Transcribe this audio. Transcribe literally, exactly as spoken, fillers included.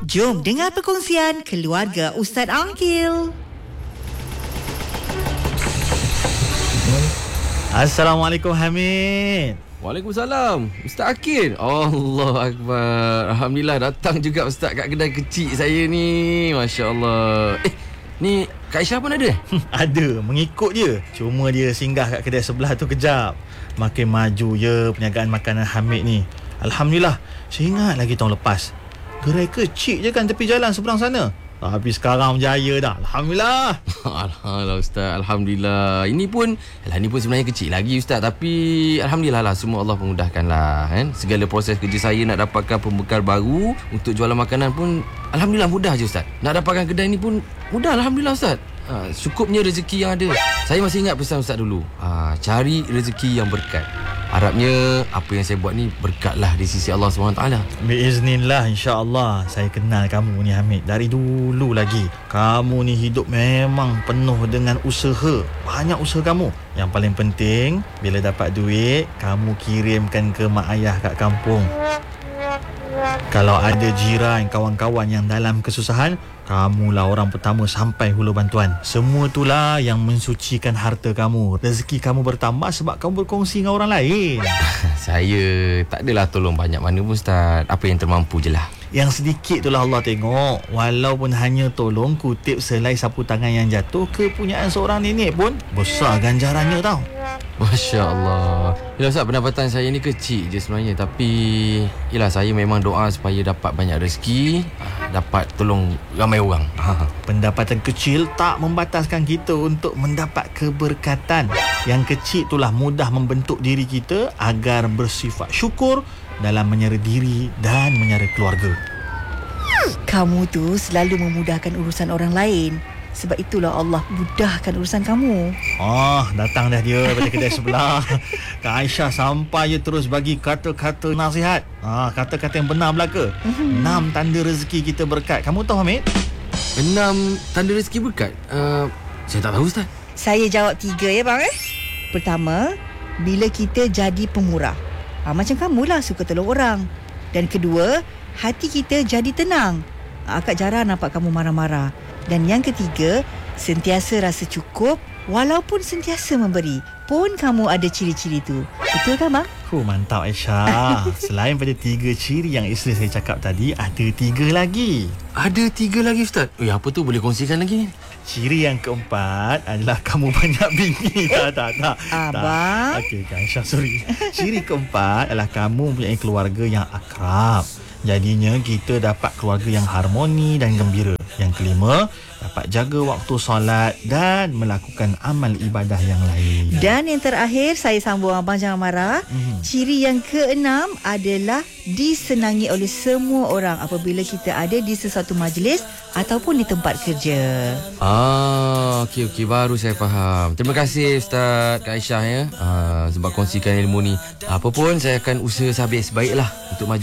Jom dengar perkongsian keluarga Ustaz Angkil. Assalamualaikum Hamid. Waalaikumsalam Ustaz Akil. Allah Akbar. Alhamdulillah datang juga Ustaz kat kedai kecil saya ni. Masya Allah. Eh, ni Kak Aisyah pun ada? Ada, mengikut je. Cuma dia singgah kat kedai sebelah tu kejap. Makin maju je perniagaan makanan Hamid ni. Alhamdulillah. Saya ingat lagi tahun lepas, gerai kecil je kan tepi jalan seberang sana. Tapi sekarang berjaya dah. Alhamdulillah. Alhamdulillah Ustaz. Alhamdulillah. Ini pun Alah ni pun sebenarnya kecil lagi Ustaz. Tapi Alhamdulillah lah, semua Allah memudahkan lah kan? Segala proses kerja saya nak dapatkan pembekal baru untuk jualan makanan pun Alhamdulillah mudah je Ustaz. Nak dapatkan kedai ni pun mudah Alhamdulillah Ustaz. ha, Cukupnya rezeki yang ada. Saya masih ingat pesan Ustaz dulu, ha, cari rezeki yang berkat. Harapnya apa yang saya buat ni berkatlah di sisi Allah subhanahu wa taala. Biiznillah, insya-Allah. Saya kenal kamu ni Hamid dari dulu lagi. Kamu ni hidup memang penuh dengan usaha. Banyak usaha kamu. Yang paling penting, bila dapat duit, kamu kirimkan ke mak ayah kat kampung. Kalau ada jiran, kawan-kawan yang dalam kesusahan, kamulah orang pertama sampai hulu bantuan. Semua itulah yang mensucikan harta kamu. Rezeki kamu bertambah sebab kamu berkongsi dengan orang lain. Saya tak adalah tolong banyak mana pun Ustaz. Apa yang termampu je lah. Yang sedikit itulah Allah tengok. Walaupun hanya tolong kutip selai sapu tangan yang jatuh, kepunyaan seorang nenek pun besar ganjarannya tau. Masya Allah. Yelah Ustaz, pendapatan saya ni kecil je sebenarnya. Tapi yelah, saya memang doa supaya dapat banyak rezeki, dapat tolong ramai orang. ha. Pendapatan kecil tak membataskan kita untuk mendapat keberkatan. Yang kecil itulah mudah membentuk diri kita agar bersifat syukur dalam menyara diri dan menyara keluarga. Kamu tu selalu memudahkan urusan orang lain. Sebab itulah Allah mudahkan urusan kamu. Ah, datang dah dia daripada kedai sebelah. Kak Aisyah sampai je terus bagi kata-kata nasihat. Ah, kata-kata yang benar belaka. Mm-hmm. Enam tanda rezeki kita berkat. Kamu tahu Hamid? Enam tanda rezeki berkat? Uh, saya tak tahu Ustaz. Saya jawab tiga ya bang eh. Pertama, bila kita jadi pemurah. Ha, macam kamulah suka tolong orang. Dan kedua, hati kita jadi tenang. Ha, akak jarang nampak kamu marah-marah. Dan yang ketiga, sentiasa rasa cukup walaupun sentiasa memberi. Pun kamu ada ciri-ciri tu. Betul kan bang? Oh, mantap Aisyah. Selain pada tiga ciri yang isteri saya cakap tadi, ada tiga lagi. Ada tiga lagi Ustaz? Eh, apa tu, boleh kongsikan lagi ni? Ciri yang keempat adalah kamu banyak bini. Tak, tak, tak. Abang. Okey, Kak Aisyah, sorry. Ciri keempat adalah kamu mempunyai keluarga yang akrab. Jadinya kita dapat keluarga yang harmoni dan gembira. Yang kelima, dapat jaga waktu solat dan melakukan amal ibadah yang lain. Dan yang terakhir, saya sambung abang jangan marah. Mm-hmm. Ciri yang keenam adalah disenangi oleh semua orang apabila kita ada di sesuatu majlis ataupun di tempat kerja. Ah, okey okey, baru saya faham. Terima kasih Ustaz Kak Aisyah ya. Ah, sebab kongsikan ilmu ni. Apa pun saya akan usaha sehabis baiklah untuk maju